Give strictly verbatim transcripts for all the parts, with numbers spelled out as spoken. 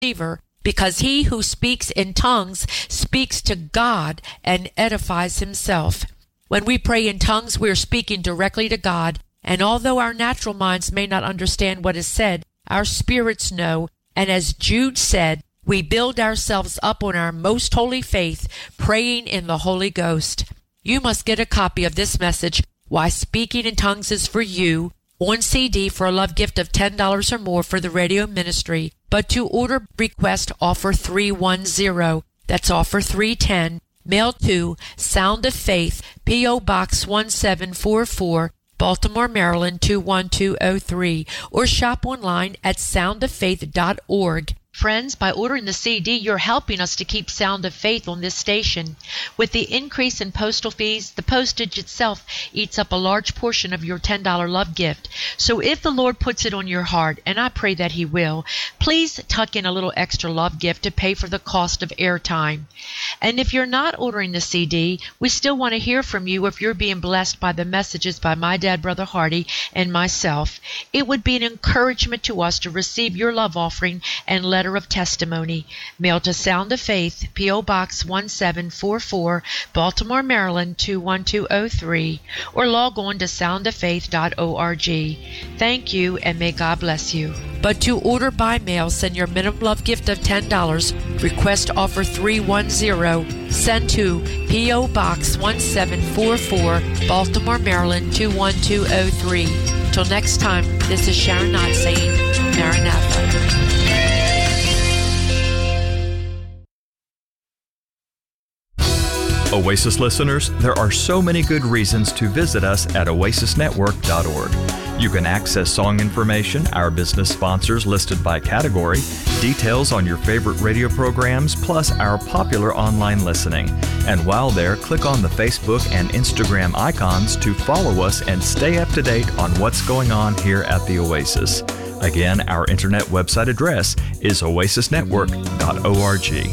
believer, because he who speaks in tongues speaks to God and edifies himself. When we pray in tongues, we are speaking directly to God, and although our natural minds may not understand what is said, our spirits know, and as Jude said, we build ourselves up on our most holy faith, praying in the Holy Ghost. You must get a copy of this message, Why Speaking in Tongues is for You, on C D for a love gift of ten dollars or more for the radio ministry. But to order, request offer three one zero. That's offer three ten. Mail to Sound of Faith, P O. Box one seven four four, Baltimore, Maryland two one two zero three, or shop online at sound of faith dot org. Friends, by ordering the C D, you're helping us to keep Sound of Faith on this station. With the increase in postal fees, the postage itself eats up a large portion of your ten dollars love gift. So if the Lord puts it on your heart, and I pray that He will, please tuck in a little extra love gift to pay for the cost of airtime. And if you're not ordering the C D, we still want to hear from you if you're being blessed by the messages by my dad, Brother Hardy, and myself. It would be an encouragement to us to receive your love offering and letter of testimony. Mail to Sound of Faith, P O. Box one seven four four, Baltimore, Maryland two one two zero three, or log on to sound of faith dot org. Thank you, and may God bless you. But to order by mail, send your minimum love gift of ten dollars, request offer three one zero, send to P O. Box one seven four four, Baltimore, Maryland two one two zero three. Till next time, this is Sharon Knott saying Maranatha. Oasis listeners, there are so many good reasons to visit us at oasis network dot org. You can access song information, our business sponsors listed by category, details on your favorite radio programs, plus our popular online listening. And while there, click on the Facebook and Instagram icons to follow us and stay up to date on what's going on here at the Oasis. Again, our internet website address is oasis network dot org.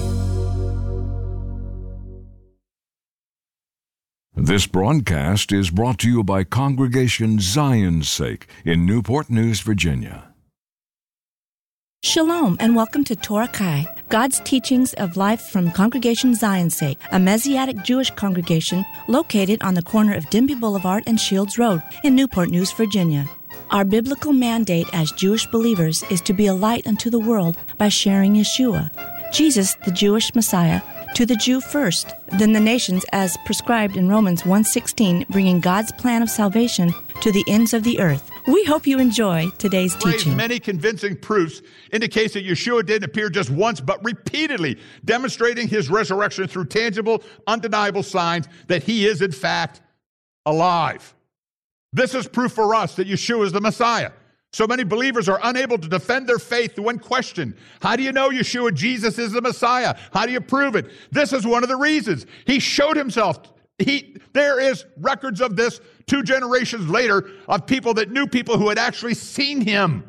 This broadcast is brought to you by Congregation Zion's Sake in Newport News, Virginia. Shalom and welcome to Torah Kai, God's teachings of life from Congregation Zion's Sake, a Messianic Jewish congregation located on the corner of Denby Boulevard and Shields Road in Newport News, Virginia. Our biblical mandate as Jewish believers is to be a light unto the world by sharing Yeshua, Jesus, the Jewish Messiah, to the Jew first, then the nations as prescribed in Romans one sixteen, bringing God's plan of salvation to the ends of the earth. We hope you enjoy today's teaching. Many convincing proofs indicates that Yeshua didn't appear just once, but repeatedly, demonstrating his resurrection through tangible, undeniable signs that he is, in fact, alive. This is proof for us that Yeshua is the Messiah. So many believers are unable to defend their faith when questioned. How do you know Yeshua, Jesus, is the Messiah? How do you prove it? This is one of the reasons. He showed himself. He, there is records of this two generations later of people that knew people who had actually seen him.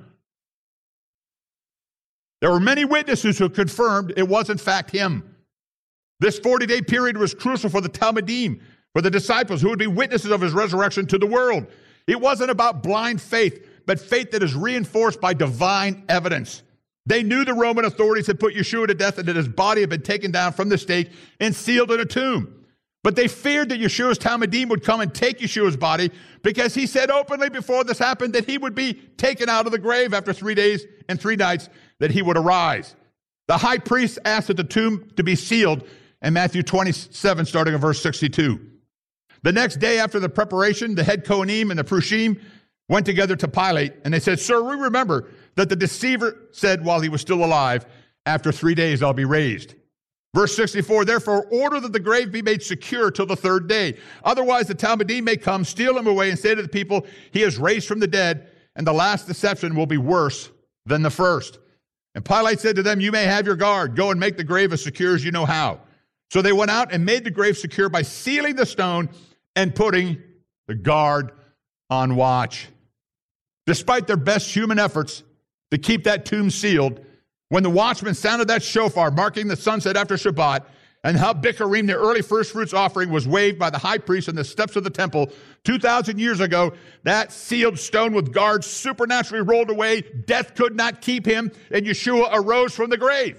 There were many witnesses who confirmed it was in fact him. This forty-day period was crucial for the Talmudim, for the disciples who would be witnesses of his resurrection to the world. It wasn't about blind faith, but faith that is reinforced by divine evidence. They knew the Roman authorities had put Yeshua to death and that his body had been taken down from the stake and sealed in a tomb. But they feared that Yeshua's Talmudim would come and take Yeshua's body because he said openly before this happened that he would be taken out of the grave after three days and three nights, that he would arise. The high priest asked that the tomb to be sealed in Matthew twenty-seven, starting in verse sixty-two. The next day after the preparation, the head Kohanim and the Prushim went together to Pilate, and they said, "Sir, we remember that the deceiver said while he was still alive, after three days I'll be raised." Verse sixty-four, "Therefore order that the grave be made secure till the third day. Otherwise the Talmudim may come, steal him away, and say to the people, he is raised from the dead, and the last deception will be worse than the first." And Pilate said to them, "You may have your guard. Go and make the grave as secure as you know how." So they went out and made the grave secure by sealing the stone and putting the guard on watch. Despite their best human efforts to keep that tomb sealed, when the watchman sounded that shofar marking the sunset after Shabbat, And how Bikurim, the early first fruits offering, was waved by the high priest on the steps of the temple two thousand years ago. That sealed stone with guards supernaturally rolled away. Death could not keep him, and Yeshua arose from the grave.